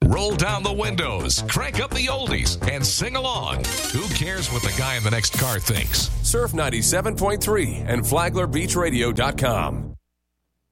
Roll down the windows, crank up the oldies, and sing along. Who cares what the guy in the next car thinks? Surf 97.3 and FlaglerBeachRadio.com.